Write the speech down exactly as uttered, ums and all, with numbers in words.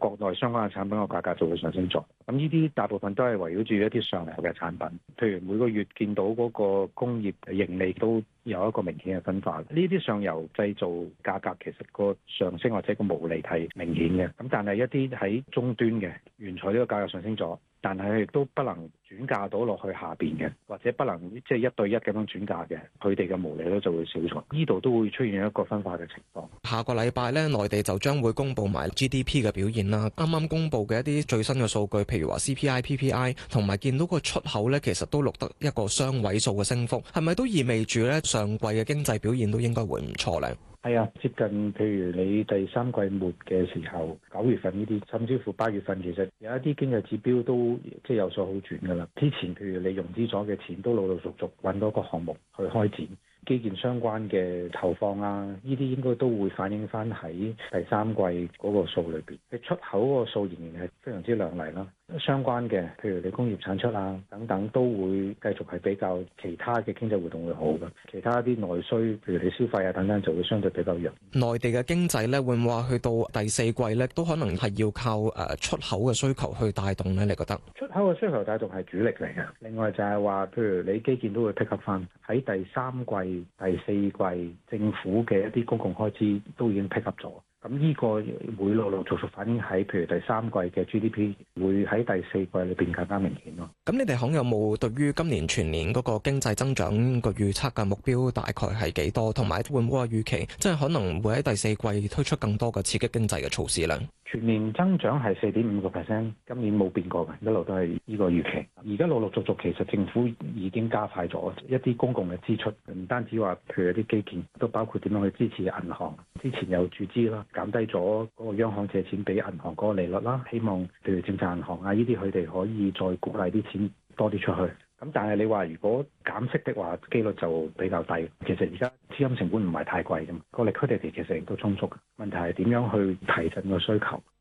國內相關嘅產品個價格就會上升咗。咁呢啲大部分都係圍繞住一啲上游嘅產品，譬如每個月見到嗰個工業盈利都有一個明顯嘅分化。呢啲上游製造價格其實個上升或者個毛利係明顯嘅，咁但係一啲喺終端嘅原材料嘅價格上升咗，但係亦都不能轉嫁到落去下邊嘅，或者不能即係一對一咁樣轉嫁嘅，佢哋嘅毛利咧就會少咗。呢度都會出現一個分化嘅情況。 下個禮拜咧，內地就將會公布埋 G D P 嘅表現啦。啱啱公布嘅一啲最新嘅數據，譬如話 C P I、P P I， 同埋見到個出口咧，其實都錄得一個雙位數嘅升幅，係咪都意味住咧上季嘅經濟表現都應該會唔錯咧？ 係啊，接近譬如你第三季末嘅時候，九月份呢啲，甚至乎八月份，其實有一啲經濟指標都即係有所好轉㗎啦。之前譬如你融資咗嘅錢，都陸陸續續揾到個項目去開展。基建相關嘅投放啊，呢啲應該都會反映翻喺第三季嗰個數裏邊。佢出口嗰個數仍然係非常之亮麗啦。相關嘅，譬如你工業產出啊等等，都會繼續係比較其他嘅經濟活動會好嘅。其他啲內需，譬如你消費啊等等，就會相對比較弱。 內地嘅經濟咧，會唔會話去到第四季咧，都可能係要靠誒出口嘅需求去帶動咧？你覺得出口嘅需求帶動係主力嚟嘅。另外就係話，譬如你基建都會 pick up 翻喺第三季、第四季，政府嘅一啲公共開支都已經 pick up 咗。咁呢個會陸陸續續反映喺譬如第三季嘅 G D P， 會喺第四季裏邊更加明顯咯。 咁你哋行有冇對於今年全年嗰個經濟增長個預測嘅目標大概係幾多？同埋會唔會話預期即係可能會喺第四季推出更多嘅刺激經濟嘅措施咧？ 全年增長係四點五個 percent，今年冇變過嘅，一路都係呢個預期。而家陸陸續續其實政府已經加快咗一啲公共嘅支出，唔單止話譬如一啲基建，都包括點樣去支持銀行。之前有注資啦，減低咗嗰個央行借錢俾銀行嗰個利率啦，希望譬如政策銀行啊呢啲佢哋可以再鼓勵啲錢多啲出去。咁但係你話如果減息的話，機率就比較低。其實而家資金成本唔係太貴㗎嘛，個 liquidity其實亦都充足。問題係點樣去提振個需求？